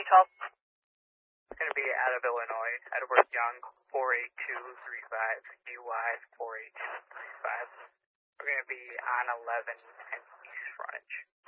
12. It's going to be out of Illinois, Edward Young, 48235, DY 48235. We're going to be on 11 and East Frontage.